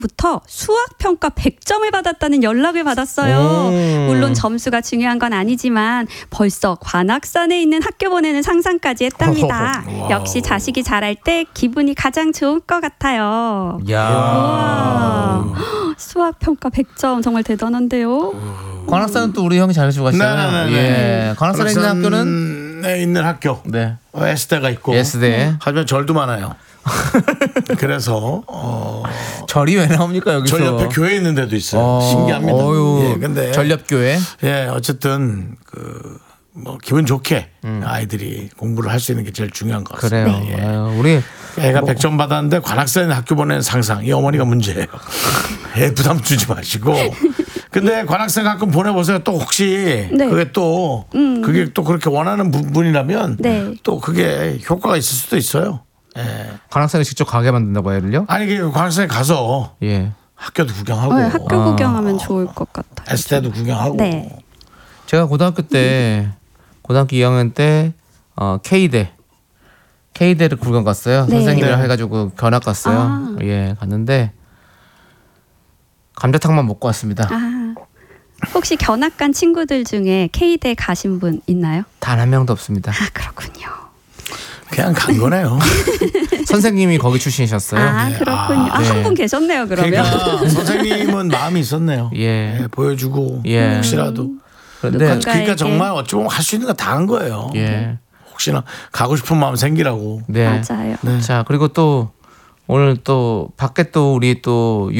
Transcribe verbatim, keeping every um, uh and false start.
부터 수학평가 백 점을 받았다는 연락을 받았어요. 오. 물론 점수가 중요한 건 아니지만 벌써 관악산에 있는 학교 보내는 상상까지 했답니다. 역시 자식이 잘할 때 기분이 가장 좋을 것 같아요. 야. 우와. 수학평가 백 점 정말 대단한데요. 관악산은 또 우리 형이 잘해주고 가시잖아요. 네네네. 예. 관악산에 있는 학교는 에 있는 학교. 네. 어, S대가 있고. S대. 하지만 절도 많아요. 그래서 어, 절이 왜 나옵니까 여기서? 절 옆에 교회 있는 데도 있어요. 어, 신기합니다. 어휴, 예, 근데 전렵교회. 예, 어쨌든 그 뭐 기분 좋게 음. 아이들이 공부를 할 수 있는 게 제일 중요한 것 같습니다. 그래요. 예. 아유, 우리 애가 뭐. 백 점 받았는데 관악산에 학교 보내는 상상, 이 어머니가 문제예요. 애 부담 주지 마시고. 근데 관악산 가끔 보내보세요. 또 혹시 네. 그게 또 음. 그게 또 그렇게 원하는 부분이라면 네. 또 그게 효과가 있을 수도 있어요. 예. 관악산에 직접 가게 만든다고 애를요? 아니 그 관악산에 가서 예. 학교도 구경하고 네, 학교 아. 구경하면 좋을 것 같아요. 에스테도 구경하고. 네. 제가 고등학교 때 고등학교 이 학년 때 어, K대 K대를 구경 갔어요. 네. 선생님이랑 네. 해가지고 견학 갔어요. 아. 예, 갔는데 감자탕만 먹고 왔습니다. 아, 혹시 견학 간 친구들 중에 K대 가신 분 있나요? 단 한 명도 없습니다. 아, 그렇군요. 그냥 간 거네요. 선생님이 거기 출신이셨어요. 아, 그렇군요. 아, 네. 한 분 계셨네요, 그러면. 그러니까 선생님은 마음이 있었네요. 예. 예, 보여주고 예. 혹시라도. 그런데 누군가- 그러니까 누군가에게- 정말 어찌 보면 할 수 있는 거 다 한 거예요. 예. 혹시나 가고 싶은 마음 생기라고. 네. 맞아요. 네. 자, 그리고 또 오늘 또 밖에 또 우리 또